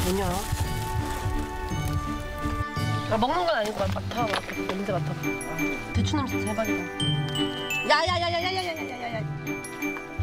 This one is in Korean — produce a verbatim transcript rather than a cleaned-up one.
뭐냐? 아 먹는 건 아니고 맡아 맡아 냄새 맡아. 아, 대추 냄새 대박이다. 야야야야야야야야야야.